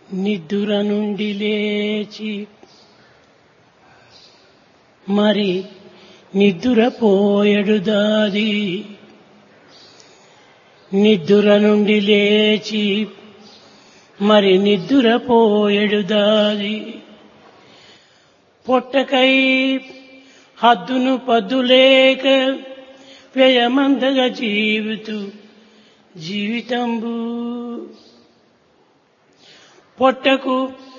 నిద్దుర నుండి లేచి మరి నిద్దురపోయెడు దాది. నిద్దుర నుండి లేచి మరి నిద్దురపోయెడు దాది. పొట్టకై హద్దును పద్దులేక వ్యయమందగా జీవితంబు పొట్టకు